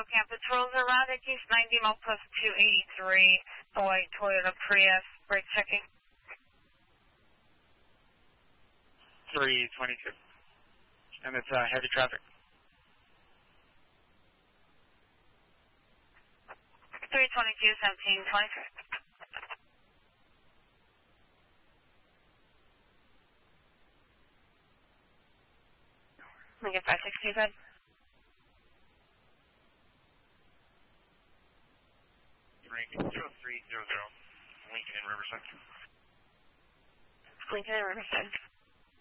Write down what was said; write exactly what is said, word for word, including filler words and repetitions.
Camp Patrols erratic, East ninety mile plus two eighty-three, a white Toyota Prius, brake checking. three twenty-two, and it's uh, heavy traffic. three twenty-two, seventeen twenty-three. Let me get five sixty, bud. zero three zero zero, Lincoln and Riverside. Lincoln and Riverside.